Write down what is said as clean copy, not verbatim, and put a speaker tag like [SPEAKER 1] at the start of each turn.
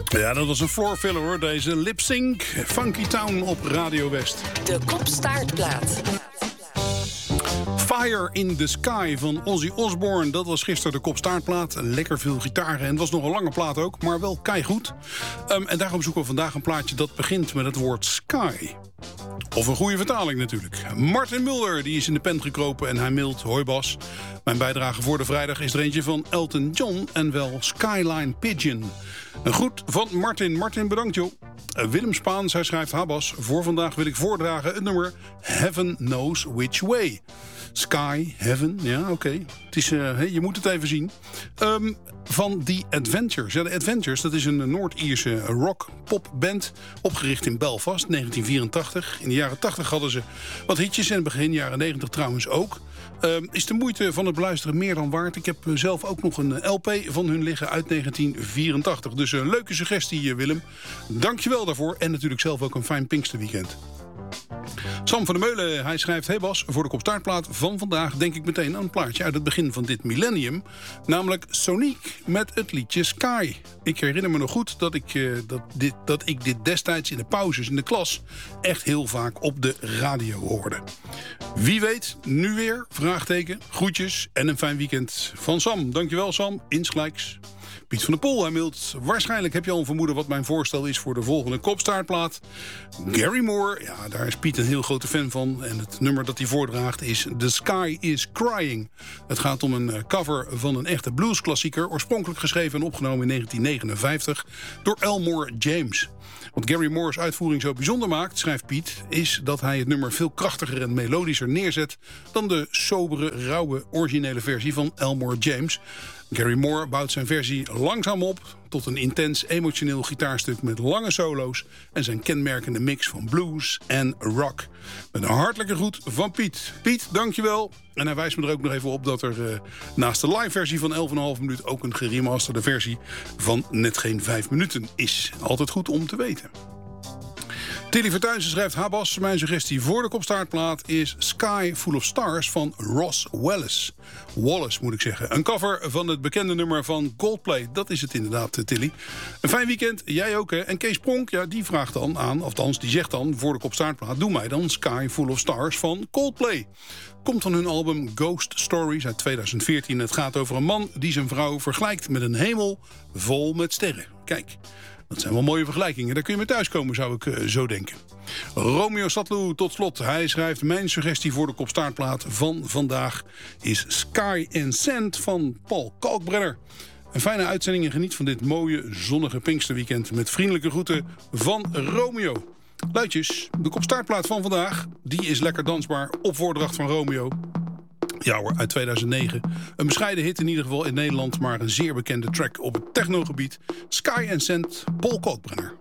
[SPEAKER 1] Ja, dat was een floor filler hoor, deze Lip Sync Funky Town op Radio West.
[SPEAKER 2] De Kop-Staartplaat.
[SPEAKER 1] Fire in the Sky van Ozzy Osbourne. Dat was gisteren de Kop-Staartplaat. Lekker veel gitaren en het was nog een lange plaat ook, maar wel keigoed. En daarom zoeken we vandaag een plaatje dat begint met het woord sky. Of een goede vertaling natuurlijk. Martin Mulder die is in de pen gekropen en hij mailt: hoi Bas. Mijn bijdrage voor de vrijdag is er eentje van Elton John en wel Skyline Pigeon. Een groet van Martin. Martin, bedankt joh. Willem Spaans, hij schrijft: Habas, voor vandaag wil ik voordragen het nummer Heaven Knows Which Way. Sky, Heaven, ja oké. Het is, je moet het even zien. Van The Adventures. Ja, The Adventures, dat is een Noord-Ierse rock-pop-band. Opgericht in Belfast, 1984. In de jaren 80 hadden ze wat hitjes en begin jaren 90 trouwens ook. Is de moeite van het beluisteren meer dan waard. Ik heb zelf ook nog een LP van hun liggen uit 1984. Dus een leuke suggestie, Willem. Dankjewel daarvoor. En natuurlijk zelf ook een fijn Pinksterweekend. Sam van der Meulen, hij schrijft: hey Bas, voor de Kop-Staartplaat van vandaag denk ik meteen aan een plaatje uit het begin van dit millennium. Namelijk Sonic met het liedje Sky. Ik herinner me nog goed dat ik dit destijds in de pauzes in de klas echt heel vaak op de radio hoorde. Wie weet, nu weer? Vraagteken, groetjes en een fijn weekend van Sam. Dankjewel Sam, insgelijks. Piet van der Poel, hij mailt: waarschijnlijk heb je al een vermoeden wat mijn voorstel is voor de volgende Kop-Staartplaat. Gary Moore, ja, daar is Piet een heel grote fan van. En het nummer dat hij voordraagt is The Sky is Crying. Het gaat om een cover van een echte bluesklassieker, oorspronkelijk geschreven en opgenomen in 1959 door Elmore James. Wat Gary Moore's uitvoering zo bijzonder maakt, schrijft Piet, is dat hij het nummer veel krachtiger en melodischer neerzet dan de sobere, rauwe, originele versie van Elmore James. Gary Moore bouwt zijn versie langzaam op tot een intens emotioneel gitaarstuk met lange solo's en zijn kenmerkende mix van blues en rock. Met een hartelijke groet van Piet. Piet, dankjewel. En hij wijst me er ook nog even op dat er naast de live versie van 11,5 minuut ook een geremasterde versie van net geen 5 minuten is. Altijd goed om te weten. Tilly Vertuijnse schrijft: Habas, mijn suggestie voor de Kop-Staartplaat is Sky Full of Stars van Ross Wallace. Wallace moet ik zeggen. Een cover van het bekende nummer van Coldplay. Dat is het inderdaad, Tilly. Een fijn weekend, jij ook hè. En Kees Pronk, ja, die vraagt dan aan, althans die zegt dan voor de Kop-Staartplaat: doe mij dan Sky Full of Stars van Coldplay. Komt van hun album Ghost Stories uit 2014. Het gaat over een man die zijn vrouw vergelijkt met een hemel vol met sterren. Kijk. Dat zijn wel mooie vergelijkingen. Daar kun je mee thuiskomen, zou ik zo denken. Romeo Satlu, tot slot. Hij schrijft: mijn suggestie voor de Kop-Staartplaat van vandaag is Sky and Sand van Paul Kalkbrenner. Een fijne uitzending en geniet van dit mooie, zonnige Pinksterweekend. Met vriendelijke groeten van Romeo. Luidjes, de Kop-Staartplaat van vandaag, die is lekker dansbaar op voordracht van Romeo. Ja hoor, uit 2009. Een bescheiden hit in ieder geval in Nederland, maar een zeer bekende track op het technogebied. Sky and Sand, Paul Kalkbrenner.